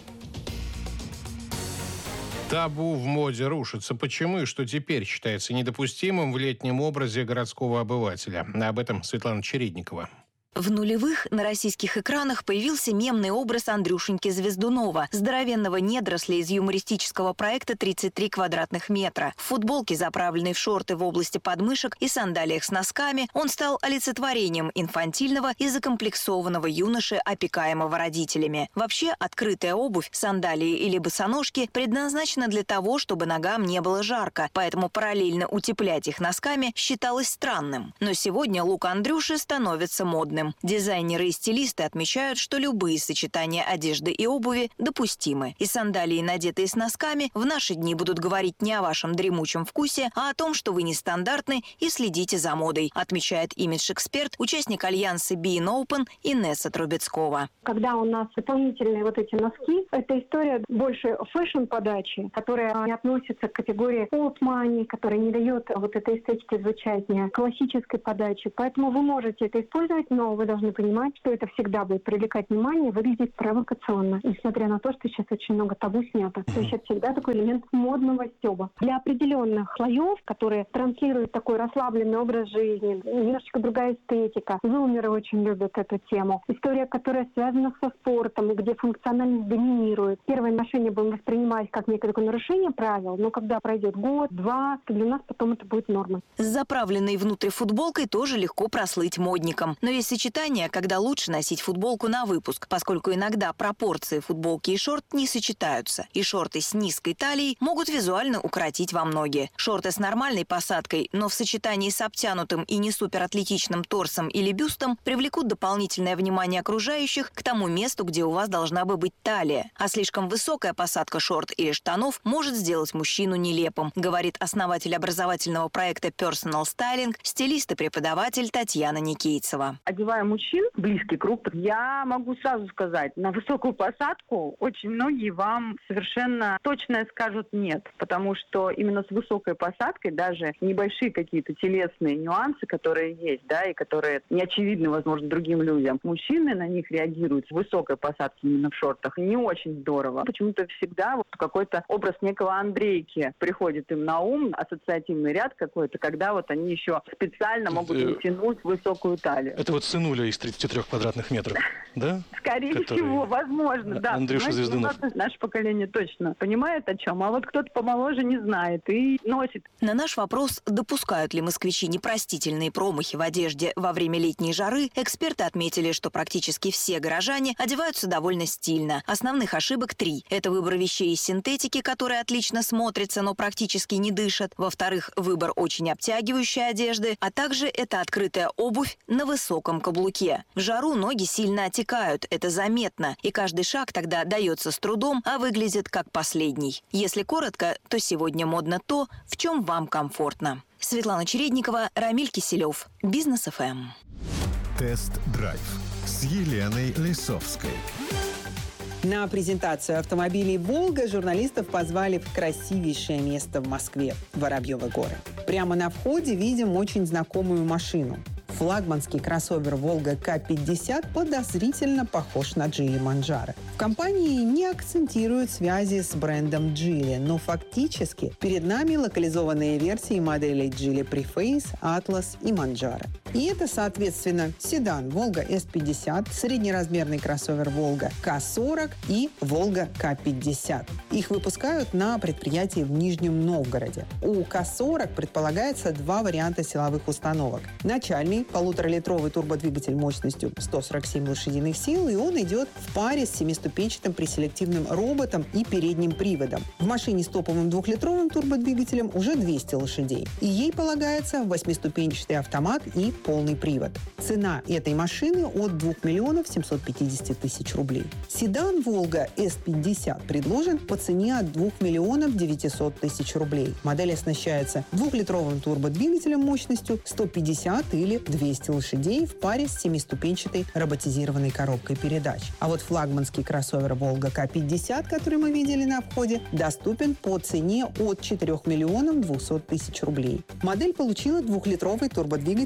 Табу в моде рушится. Почему и что теперь считается недопустимым в летнем образе городского обывателя? Об этом Светлана Чередникова. В нулевых на российских экранах появился мемный образ Андрюшеньки Звездунова, здоровенного недоросля из юмористического проекта «33 квадратных метра». В футболке, заправленной в шорты в области подмышек и сандалиях с носками, он стал олицетворением инфантильного и закомплексованного юноши, опекаемого родителями. Вообще, открытая обувь, сандалии или босоножки предназначена для того, чтобы ногам не было жарко, поэтому параллельно утеплять их носками считалось странным. Но сегодня лук Андрюши становится модным. Дизайнеры и стилисты отмечают, что любые сочетания одежды и обуви допустимы. И сандалии, надетые с носками, в наши дни будут говорить не о вашем дремучем вкусе, а о том, что вы нестандартны и следите за модой, отмечает имидж-эксперт, участник альянса Being Open Инесса Трубецкова. Когда у нас дополнительные вот эти носки, это история больше фэшн-подачи, которая не относится к категории old-money, которая не дает вот этой эстетики звучания, классической подачи. Поэтому вы можете это использовать, но вы должны понимать, что это всегда будет привлекать внимание, выглядеть провокационно, несмотря на то, что сейчас очень много табу снято. То есть это всегда такой элемент модного стёба. Для определенных слоев, которые транслируют такой расслабленный образ жизни, немножечко другая эстетика. Зумеры очень любят эту тему. История, которая связана со спортом, где функциональность доминирует. Первое ношение будем воспринимать как некое такое нарушение правил, но когда пройдет год-два, то для нас потом это будет нормой. С заправленной внутрь футболкой тоже легко прослыть модником. Но есть сочетание, когда лучше носить футболку на выпуск, поскольку иногда пропорции футболки и шорт не сочетаются. И шорты с низкой талией могут визуально укоротить вам ноги. Шорты с нормальной посадкой, но в сочетании с обтянутым и не суператлетичным торсом или бюстом привлекут дополнительное внимание окружающих к тому месту, где у вас должна бы быть талия. А слишком высокая посадка шорт или штанов может сделать мужчину нелепым, говорит основатель образовательного проекта Personal Styling, стилист и преподаватель Татьяна Никейцева. Одевая мужчин, близкий круг, я могу сразу сказать, на высокую посадку очень многие вам совершенно точно скажут нет, потому что именно с высокой посадкой даже небольшие какие-то телесные нюансы, которые есть, да, и которые не очевидны, возможно, другим людям, мужчины на них реагируют с высокой посадки именно в шортах не очень здорово. Почему-то всегда вот какой-то образ некого Андрейки приходит им на ум, ассоциативный ряд какой-то, когда вот они еще специально могут натянуть высокую талию. Это вот сынуля из 33 квадратных метров, да? Скорее всего, возможно, да. Андрюша Звездунов. Наше поколение точно понимает о чем, а вот кто-то помоложе не знает и носит. На наш вопрос, допускают ли москвичи непростительные промахи в одежде во время летней жары, эксперты отметили, что практически все горожане одеваются довольно стильно. Основных ошибок 3. Это выбор вещей из синтетики, которые отлично смотрятся, но практически не дышат. Во-вторых, выбор очень обтягивающей одежды, а также это открытая обувь на высоком каблуке. В жару ноги сильно отекают, это заметно, и каждый шаг тогда дается с трудом, а выглядит как последний. Если коротко, то сегодня модно то, в чем вам комфортно. Светлана Чередникова, Рамиль Киселев, Бизнес ФМ. Тест-драйв с Еленой Лисовской. На презентацию автомобилей «Волга» журналистов позвали в красивейшее место в Москве – Воробьевы горы. Прямо на входе видим очень знакомую машину. Флагманский кроссовер «Волга К50» подозрительно похож на Geely Manjaro. В компании не акцентируют связи с брендом Geely, но фактически перед нами локализованные версии моделей Geely Preface, Atlas и Manjaro. И это, соответственно, седан «Волга S50», среднеразмерный кроссовер «Волга К40» и «Волга К50». Их выпускают на предприятии в Нижнем Новгороде. У К40 предполагается 2 варианта силовых установок. Начальный 1,5-литровый турбодвигатель мощностью 147 лошадиных сил, и он идет в паре с 7-ступенчатым преселективным роботом и передним приводом. В машине с топовым 2-литровым турбодвигателем уже 200 лошадей. И ей полагается 8-ступенчатый автомат и полный привод. Цена этой машины от 2 миллионов 750 тысяч рублей. Седан «Волга S50» предложен по цене от 2 миллионов 900 тысяч рублей. Модель оснащается 2-литровым турбодвигателем мощностью 150 или 200 лошадей в паре с 7-ступенчатой роботизированной коробкой передач. А вот флагманский кроссовер «Волга К50», который мы видели на входе, доступен по цене от 4 миллионов 200 тысяч рублей. Модель получила 2-литровый турбодвигатель 2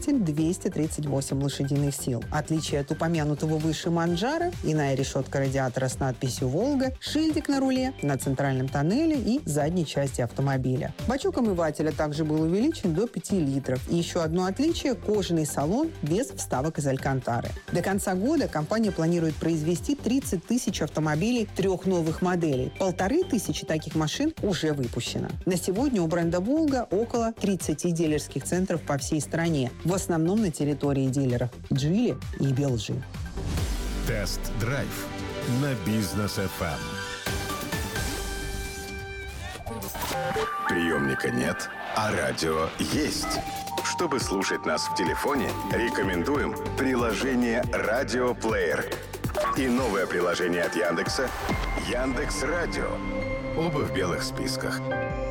238 лошадиных сил. Отличие от упомянутого выше Манджара, иная решетка радиатора с надписью «Волга», шильдик на руле, на центральном тоннеле и задней части автомобиля. Бачок омывателя также был увеличен до 5 литров. И еще одно отличие – кожаный салон без вставок из алькантары. До конца года компания планирует произвести 30 тысяч автомобилей 3 новых моделей. 1500 таких машин уже выпущено. На сегодня у бренда «Волга» около 30 дилерских центров по всей стране, в основном на территории дилеров «Джили» и «Белджи». Тест-драйв на Бизнес ФМ. Приемника нет, а радио есть. Чтобы слушать нас в телефоне, рекомендуем приложение «Радиоплеер» и новое приложение от Яндекса «Яндекс.Радио». Оба в белых списках.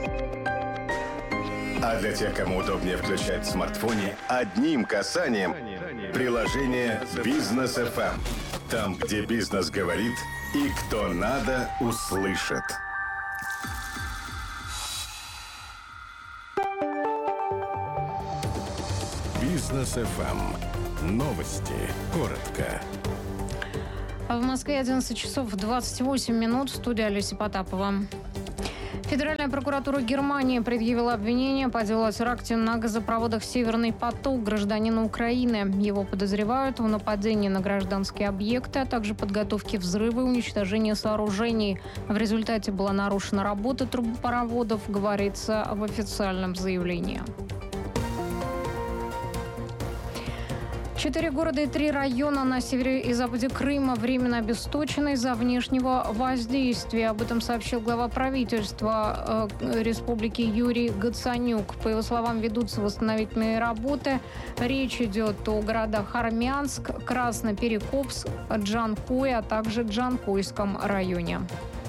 А для тех, кому удобнее включать в смартфоне, одним касанием приложение «Бизнес ФМ». Там, где бизнес говорит и кто надо, услышит. Бизнес ФМ. Новости. Коротко. А в Москве 11 часов 28 минут. Студия Олеся Потапова. Федеральная прокуратура Германии предъявила обвинение по делу о теракте на газопроводах «Северный поток» гражданина Украины. Его подозревают в нападении на гражданские объекты, а также подготовке взрыва и уничтожения сооружений. В результате была нарушена работа трубопроводов, говорится в официальном заявлении. 4 города и 3 района на севере и западе Крыма временно обесточены из-за внешнего воздействия. Об этом сообщил глава правительства республики Юрий Гацанюк. По его словам, ведутся восстановительные работы. Речь идет о городах Армянск, Красноперекопск, Джанкой, а также Джанкойском районе.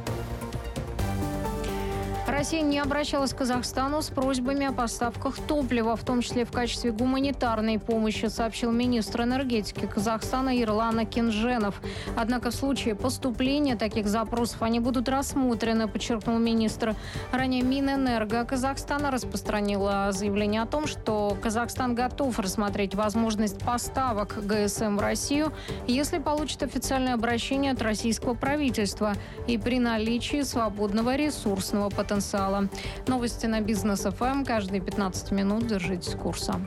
Россия не обращалась к Казахстану с просьбами о поставках топлива, в том числе в качестве гуманитарной помощи, сообщил министр энергетики Казахстана Ерлан Акинженов. Однако в случае поступления таких запросов они будут рассмотрены, подчеркнул министр. Ранее Минэнерго Казахстана распространила заявление о том, что Казахстан готов рассмотреть возможность поставок ГСМ в Россию, если получит официальное обращение от российского правительства и при наличии свободного ресурсного потенциала. Новости на Бизнес ФМ. Каждые 15 минут держитесь курса.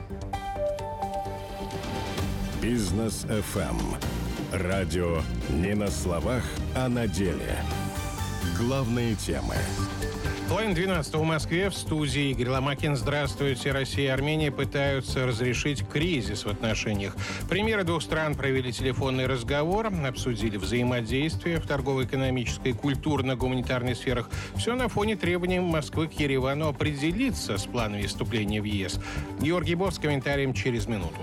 Бизнес ФМ. Радио не на словах, а на деле. Главные темы. Половина 12 в Москве. В студии Игорь Ломакин. Здравствуйте. Россия и Армения пытаются разрешить кризис в отношениях. Премьеры двух стран провели телефонный разговор, обсудили взаимодействие в торгово-экономической, культурно-гуманитарной сферах. Все на фоне требований Москвы к Еревану определиться с планами вступления в ЕС. Георгий Бов с комментарием через минуту.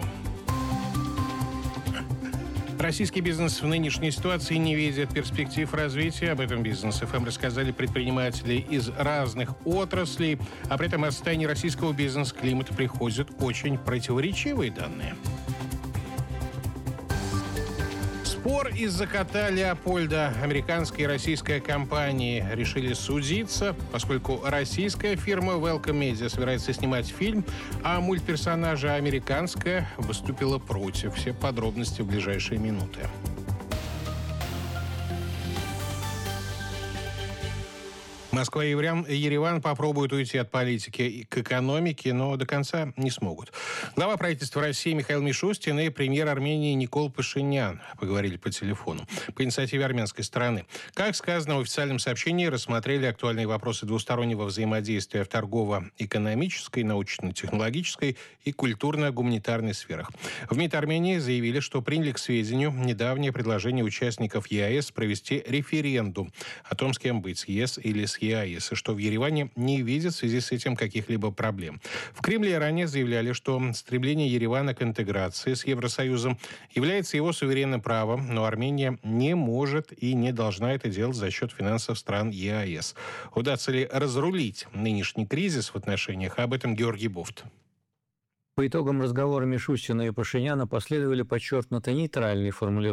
Российский бизнес в нынешней ситуации не видит перспектив развития. Об этом Бизнес ФМ рассказали предприниматели из разных отраслей. А при этом о состоянии российского бизнес-климата приходят очень противоречивые данные. Спор из-за кота Леопольда. Американская и российская компании решили судиться, поскольку российская фирма Welcome Media собирается снимать фильм, а мультперсонажа американская выступила против. Все подробности в ближайшие минуты. Москва и Ереван попробуют уйти от политики к экономике, но до конца не смогут. Глава правительства России Михаил Мишустин и премьер Армении Никол Пашинян поговорили по телефону по инициативе армянской стороны. Как сказано в официальном сообщении, рассмотрели актуальные вопросы двустороннего взаимодействия в торгово-экономической, научно-технологической и культурно-гуманитарной сферах. В МИД Армении заявили, что приняли к сведению недавнее предложение участников ЕАЭС провести референдум о том, с кем быть, с ЕС или с ЕАЭС, и что в Ереване не видят в связи с этим каких-либо проблем. В Кремле ранее заявляли, что стремление Еревана к интеграции с Евросоюзом является его суверенным правом, но Армения не может и не должна это делать за счет финансов стран ЕАЭС. Удастся ли разрулить нынешний кризис в отношениях? Об этом Георгий Бофт. По итогам разговора Мишустина и Пашиняна последовали подчеркнуто нейтральные формулировки.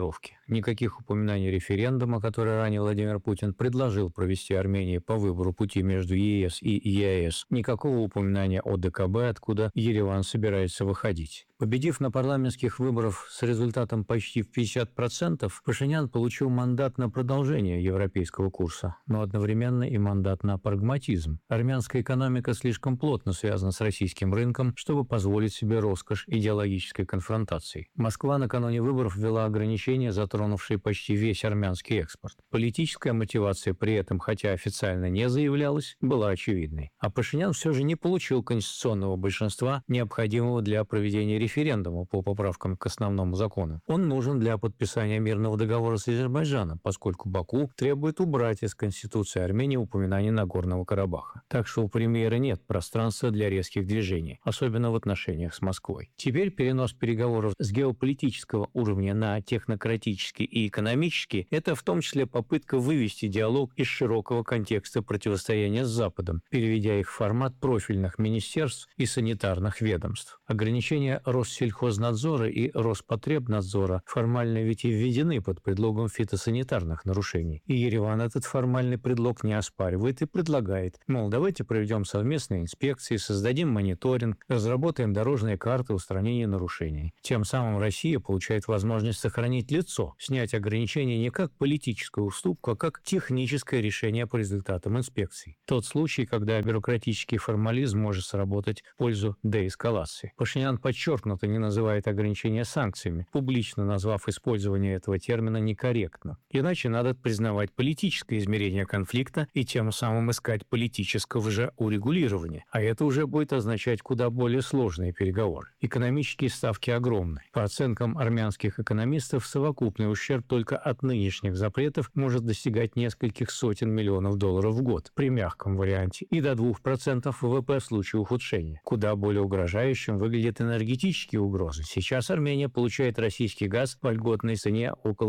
Никаких упоминаний референдума, который ранее Владимир Путин предложил провести Армении по выбору пути между ЕС и ЕАЭС. Никакого упоминания о ДКБ, откуда Ереван собирается выходить. Победив на парламентских выборах с результатом почти в 50%, Пашинян получил мандат на продолжение европейского курса, но одновременно и мандат на прагматизм. Армянская экономика слишком плотно связана с российским рынком, чтобы позволить себе роскошь идеологической конфронтации. Москва накануне выборов ввела ограничения, затронувшие почти весь армянский экспорт. Политическая мотивация при этом, хотя официально не заявлялась, была очевидной. А Пашинян все же не получил конституционного большинства, необходимого для проведения референдума по поправкам к основному закону. Он нужен для подписания мирного договора с Азербайджаном, поскольку Баку требует убрать из Конституции Армении упоминание Нагорного Карабаха. Так что у премьера нет пространства для резких движений, особенно в отношениях с Москвой. Теперь перенос переговоров с геополитического уровня на технократический и экономический – это в том числе попытка вывести диалог из широкого контекста противостояния с Западом, переведя их в формат профильных министерств и санитарных ведомств. Ограничения Россельхознадзора и Роспотребнадзора формально ведь и введены под предлогом фитосанитарных нарушений. И Ереван этот формальный предлог не оспаривает и предлагает, мол, давайте проведем совместные инспекции, создадим мониторинг, разработаем дорожные карты устранения нарушений. Тем самым Россия получает возможность сохранить лицо, снять ограничения не как политическую уступку, а как техническое решение по результатам инспекций. Тот случай, когда бюрократический формализм может сработать в пользу деэскалации. Пашинян подчеркнуто не называет ограничения санкциями, публично назвав использование этого термина некорректно. Иначе надо признавать политическое измерение конфликта и тем самым искать политического же урегулирования. А это уже будет означать куда более сложные переговоры. Экономические ставки огромны. По оценкам армянских экономистов, совокупный ущерб только от нынешних запретов может достигать нескольких сотен миллионов долларов в год при мягком варианте и до 2% ВВП в случае ухудшения. Куда более угрожающим выглядят энергетические угрозы. Сейчас Армения получает российский газ по льготной цене около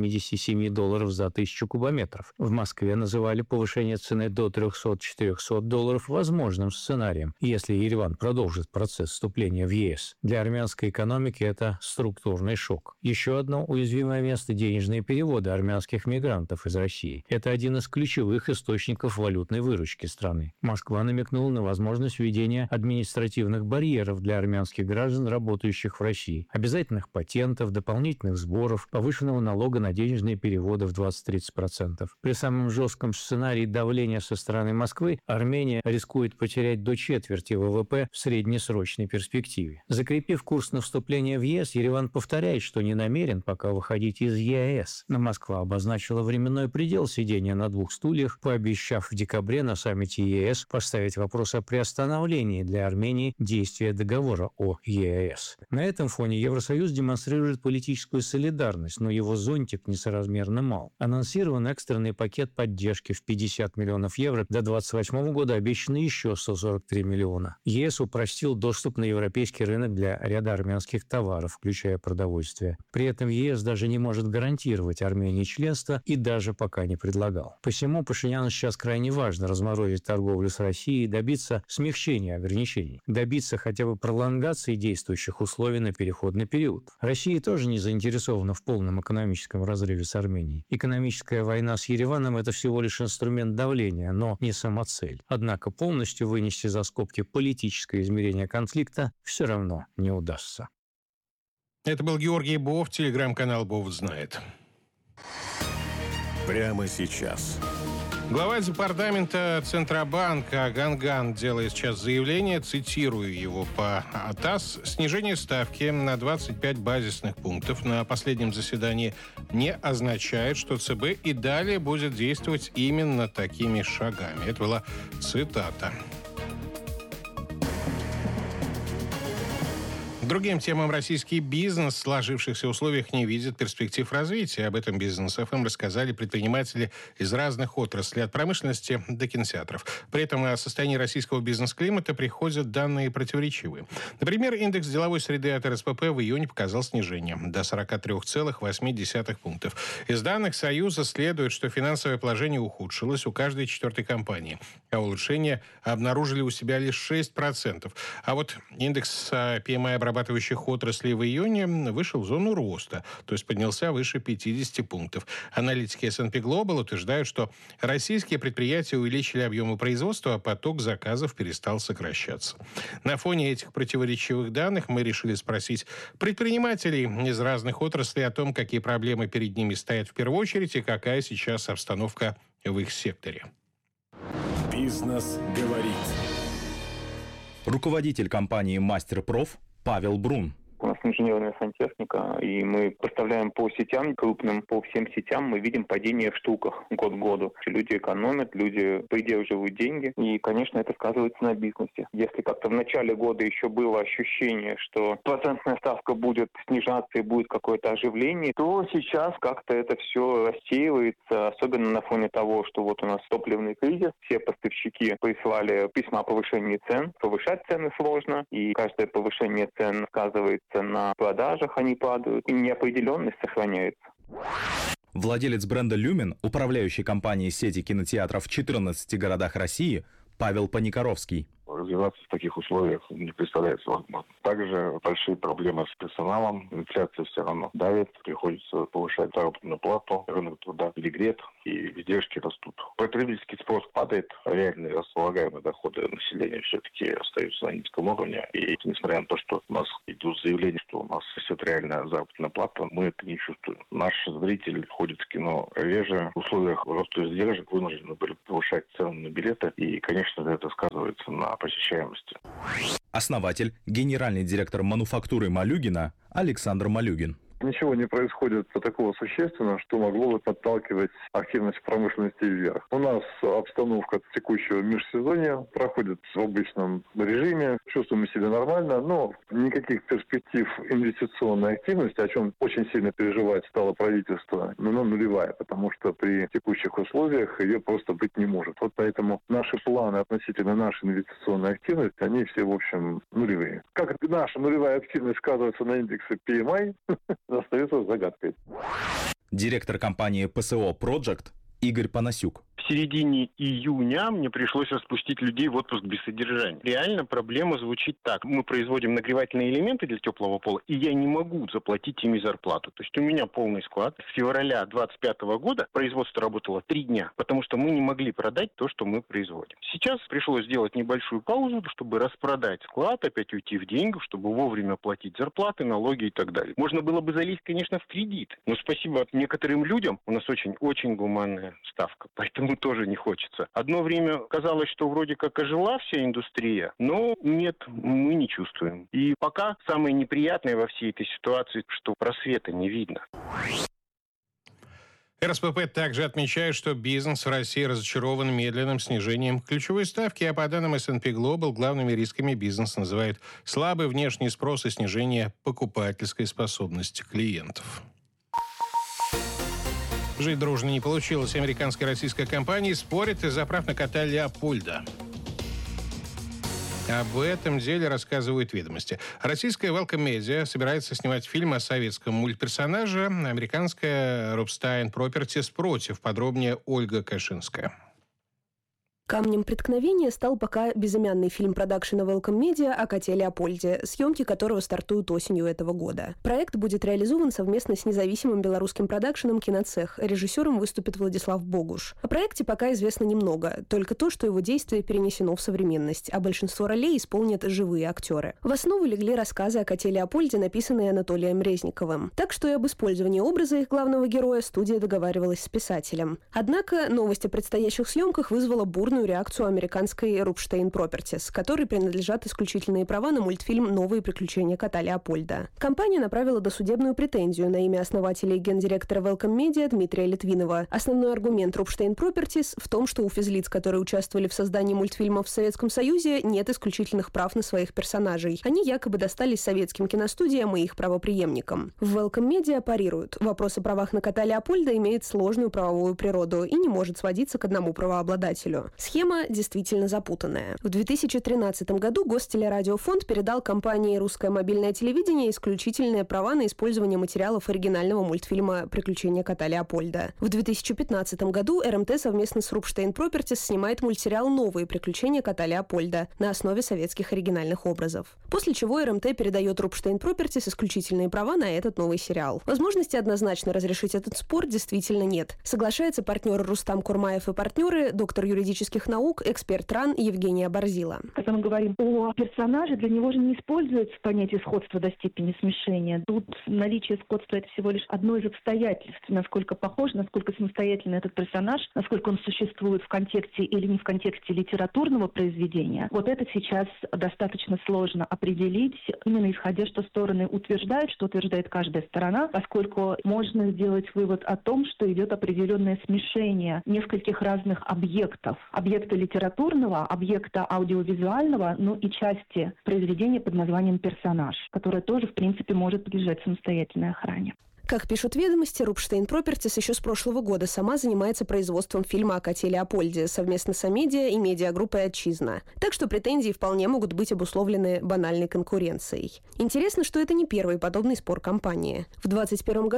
$177 за 1000 кубометров. В Москве называли повышение цены до $300-400 возможным сценарием, если Ереван продолжит процесс вступления в ЕС. Для армянской экономики это структурный шок. Еще одно уязвимое место – денежные переводы армянских мигрантов из России. Это один из ключевых источников валютной выручки страны. Москва намекнула на возможность введения административных барьеров для армянских граждан, работающих в России, обязательных патентов, дополнительных сборов, повышенного налога на денежные переводы в 20-30%. При самом жестком сценарии давления со стороны Москвы Армения рискует потерять до четверти ВВП в среднесрочной перспективе. Закрепив курс на вступление в ЕС, Ереван повторяет, что не намерен пока выходить из ЕАЭС. Но Москва обозначила временной предел сидения на двух стульях, пообещав в декабре на саммите ЕС поставить вопрос о приостановлении для Армении действия договора о ЕАЭС. На этом фоне Евросоюз демонстрирует политическую солидарность, но его зонтик несоразмерно мал. Анонсирован экстренный пакет поддержки в 50 миллионов евро, до 2028 года обещано еще 143 миллиона. ЕС упростил доступ на европейский рынок для ряда армянских товаров, включая продовольствие. При этом ЕС даже не может гарантировать Армении членство и даже пока не предлагал. Посему Пашиняну сейчас крайне важно разморозить торговлю с Россией и добиться смягчения ограничений, добиться хотя бы пролонгации действующих условий на переходный период. Россия тоже не заинтересована в полном экономическом разрыве с Арменией. Экономическая война с Ереваном – это всего лишь инструмент давления, но не самоцель. Однако полностью вынести за скобки политическое измерение конфликта все равно не удастся. Это был Георгий Бов, телеграм-канал «Бов знает». Прямо сейчас. Глава департамента Центробанка Ганган делает сейчас заявление, цитирую его по ТАСС: «Снижение ставки на 25 базисных пунктов на последнем заседании не означает, что ЦБ и далее будет действовать именно такими шагами». Это была цитата. Другим темам российский бизнес в сложившихся условиях не видит перспектив развития. Об этом «Бизнес ФМ» рассказали предприниматели из разных отраслей, от промышленности до кинотеатров. При этом о состоянии российского бизнес-климата приходят данные противоречивые. Например, индекс деловой среды от РСПП в июне показал снижение до 43,8 пунктов. Из данных Союза следует, что финансовое положение ухудшилось у каждой четвертой компании, а улучшение обнаружили у себя лишь 6%. А вот индекс PMI обрабатываемых энергозарабатывающих отраслей в июне вышел в зону роста, то есть поднялся выше 50 пунктов. Аналитики S&P Global утверждают, что российские предприятия увеличили объемы производства, а поток заказов перестал сокращаться. На фоне этих противоречивых данных мы решили спросить предпринимателей из разных отраслей о том, какие проблемы перед ними стоят в первую очередь и какая сейчас обстановка в их секторе. Бизнес говорит. Руководитель компании «Мастерпроф» Павел Брун. У нас инженерная сантехника, и мы поставляем по сетям крупным, по всем сетям мы видим падение в штуках год к году. Люди экономят, люди придерживают деньги, и, конечно, это сказывается на бизнесе. Если как-то в начале года еще было ощущение, что процентная ставка будет снижаться и будет какое-то оживление, то сейчас как-то это все рассеивается, особенно на фоне того, что вот у нас топливный кризис, все поставщики прислали письма о повышении цен. Повышать цены сложно, и каждое повышение цен сказывается на продажах, они падают, и неопределенность сохраняется. Владелец бренда «Люмен», управляющий компанией сети кинотеатров в 14 городах России, Павел Паникоровский. Развиваться в таких условиях не представляется возможным. Также большие проблемы с персоналом, инфляция все равно давит, приходится повышать заработную плату, рынок труда перегрет и издержки растут. Потребительский спрос падает, реальные располагаемые доходы населения все-таки остаются на низком уровне. И несмотря на то, что у нас идут заявления, что у нас растет реальная заработная плата, мы это не чувствуем. Наш зритель ходит в кино реже, в условиях роста издержек вынуждены были повышать цены на билеты, и, конечно, это сказывается на посещаемости. Основатель, генеральный директор мануфактуры Малюгина Александр Малюгин. Ничего не происходит такого существенного, что могло бы подталкивать активность промышленности вверх. У нас обстановка текущего межсезонья проходит в обычном режиме. Чувствуем себя нормально, но никаких перспектив инвестиционной активности, о чем очень сильно переживает стало правительство, нулевая, потому что при текущих условиях ее просто быть не может. Вот поэтому наши планы относительно нашей инвестиционной активности, они все, в общем, нулевые. Как наша нулевая активность сказывается на индексе PMI, остается загадкой. Директор компании ПСО Project Игорь Панасюк. В середине июня мне пришлось распустить людей в отпуск без содержания. Реально проблема звучит так. Мы производим нагревательные элементы для теплого пола, и я не могу заплатить ими зарплату. То есть у меня полный склад. С февраля 2025 года производство работало 3 дня, потому что мы не могли продать то, что мы производим. Сейчас пришлось сделать небольшую паузу, чтобы распродать склад, опять уйти в деньги, чтобы вовремя платить зарплаты, налоги и так далее. Можно было бы залезть, конечно, в кредит, но спасибо некоторым людям, у нас очень гуманная ставка, поэтому тоже не хочется. Одно время казалось, что вроде как ожила вся индустрия, но нет, мы не чувствуем. И пока самое неприятное во всей этой ситуации, что просвета не видно. РСПП также отмечает, что бизнес в России разочарован медленным снижением ключевой ставки, а по данным S&P Global главными рисками бизнес называет слабый внешний спрос и снижение покупательской способности клиентов. Жить дружно не получилось. Американская и российская компании спорят из-за прав на кота Леопольда. Об этом деле рассказывают «Ведомости». Российская Welcome Media собирается снимать фильм о советском мультперсонаже. Американская Ropstein Properties против. Подробнее Ольга Кашинская. Камнем преткновения стал пока безымянный фильм продакшена Welcome Media о коте Леопольде, съемки которого стартуют осенью этого года. Проект будет реализован совместно с независимым белорусским продакшеном «Киноцех». Режиссером выступит Владислав Богуш. О проекте пока известно немного, только то, что его действие перенесено в современность, а большинство ролей исполнят живые актеры. В основу легли рассказы о коте Леопольде, написанные Анатолием Резниковым. Так что и об использовании образа их главного героя студия договаривалась с писателем. Однако новость о предстоящих съемках вызвала бурную реакцию американской Ropstein Properties, которой принадлежат исключительные права на мультфильм «Новые приключения кота Леопольда». Компания направила досудебную претензию на имя основателя и гендиректора Welcome Media Дмитрия Литвинова. Основной аргумент Ropstein Properties в том, что у физлиц, которые участвовали в создании мультфильмов в Советском Союзе, нет исключительных прав на своих персонажей. Они якобы достались советским киностудиям и их правопреемникам. В Welcome Media парируют. Вопрос о правах на кота Леопольда имеет сложную правовую природу и не может сводиться к одному правообладателю. Схема действительно запутанная. В 2013 году Гостелерадиофонд передал компании «Русское мобильное телевидение» исключительные права на использование материалов оригинального мультфильма «Приключения кота Леопольда». В 2015 году РМТ совместно с Рубштейн Пропертис снимает мультсериал «Новые приключения кота Леопольда» на основе советских оригинальных образов. После чего РМТ передает Рубштейн Пропертис исключительные права на этот новый сериал. Возможности однозначно разрешить этот спор действительно нет. Соглашается партнер Рустам Курмаев и партнеры, доктор юридических наук, эксперт РАН Евгения Борзила. Когда мы говорим о персонаже, для него же не используется понятие сходства до степени смешения. Тут наличие сходства — это всего лишь одно из обстоятельств. Насколько похож, насколько самостоятельный этот персонаж, насколько он существует в контексте или не в контексте литературного произведения. Вот это сейчас достаточно сложно определить, именно исходя, что стороны утверждают, что утверждает каждая сторона, поскольку можно сделать вывод о том, что идет определенное смешение нескольких разных объектов. Объекта литературного, объекта аудиовизуального, ну и части произведения под названием «Персонаж», которое тоже, в принципе, может подлежать самостоятельной охране. Как пишут «Ведомости», Рубштейн Пропертис еще с прошлого года сама занимается производством фильма о коте Леопольде совместно с Амедиа и медиагруппой «Отчизна». Так что претензии вполне могут быть обусловлены банальной конкуренцией. Интересно, что это не первый подобный спор компании. В 2021 году